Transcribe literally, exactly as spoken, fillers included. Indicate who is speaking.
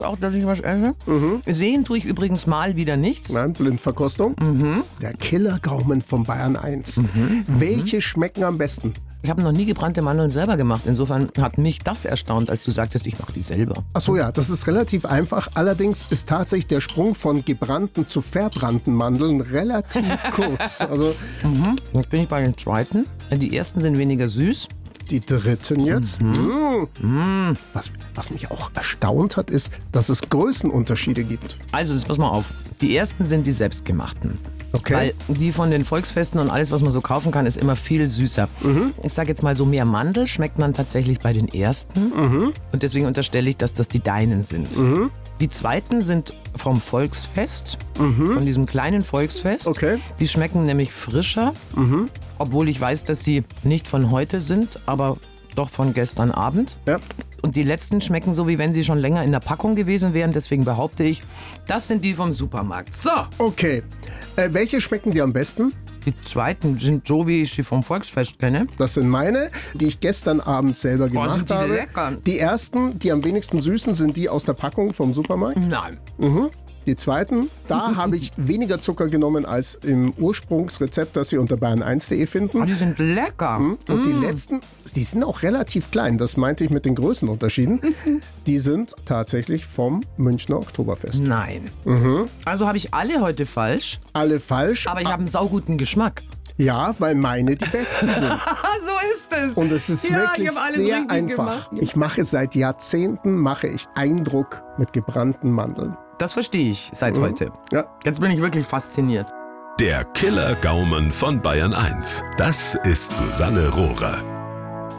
Speaker 1: auch, dass ich was esse. Mhm. Sehen tue ich übrigens mal wieder nichts.
Speaker 2: Nein, Blindverkostung. Mhm. Der Killergaumen von Bayern eins. Mhm. Welche schmecken am besten?
Speaker 1: Ich habe noch nie gebrannte Mandeln selber gemacht. Insofern hat mich das erstaunt, als du sagtest, ich mache die selber.
Speaker 2: Ach so, ja, das ist relativ einfach. Allerdings ist tatsächlich der Sprung von gebrannten zu verbrannten Mandeln relativ kurz. Also,
Speaker 1: mhm. Jetzt bin ich bei den zweiten. Die ersten sind weniger süß.
Speaker 2: Die dritten jetzt. Mhm. Mhm. Was, was mich auch erstaunt hat, ist, dass es Größenunterschiede gibt.
Speaker 1: Also, jetzt pass mal auf. Die ersten sind die selbstgemachten.
Speaker 2: Okay.
Speaker 1: Weil die von den Volksfesten und alles, was man so kaufen kann, ist immer viel süßer. Mhm. Ich sage jetzt mal, so mehr Mandel schmeckt man tatsächlich bei den ersten. Mhm. Und deswegen unterstelle ich, dass das die deinen sind. Mhm. Die zweiten sind vom Volksfest, mhm. von diesem kleinen Volksfest.
Speaker 2: Okay.
Speaker 1: Die schmecken nämlich frischer, mhm. obwohl ich weiß, dass sie nicht von heute sind, aber doch von gestern Abend.
Speaker 2: Ja.
Speaker 1: Und die letzten schmecken so, wie wenn sie schon länger in der Packung gewesen wären. Deswegen behaupte ich, das sind die vom Supermarkt. So.
Speaker 2: Okay. Äh, welche schmecken dir am besten?
Speaker 1: Die zweiten sind so, wie ich sie vom Volksfest kenne.
Speaker 2: Das sind meine, die ich gestern Abend selber gemacht
Speaker 1: oh, sind die
Speaker 2: habe.
Speaker 1: Lecker.
Speaker 2: Die ersten, die am wenigsten süßen, sind die aus der Packung vom Supermarkt.
Speaker 1: Nein.
Speaker 2: Mhm. Die zweiten, da habe ich weniger Zucker genommen als im Ursprungsrezept, das Sie unter bayern eins punkt de finden.
Speaker 1: Oh, die sind lecker.
Speaker 2: Und mm. die letzten, die sind auch relativ klein. Das meinte ich mit den Größenunterschieden. Die sind tatsächlich vom Münchner Oktoberfest.
Speaker 1: Nein.
Speaker 2: Mhm.
Speaker 1: Also habe ich alle heute falsch.
Speaker 2: Alle falsch.
Speaker 1: Aber ich habe einen sauguten Geschmack.
Speaker 2: Ja, weil meine die besten sind.
Speaker 1: So ist es.
Speaker 2: Und es ist
Speaker 1: ja,
Speaker 2: wirklich sehr einfach. Gemacht. Ich mache seit Jahrzehnten mache ich Eindruck mit gebrannten Mandeln.
Speaker 1: Das verstehe ich seit mhm. heute.
Speaker 2: Ja.
Speaker 1: Jetzt bin ich wirklich fasziniert.
Speaker 3: Der Killergaumen von Bayern eins. Das ist Susanne Rohrer.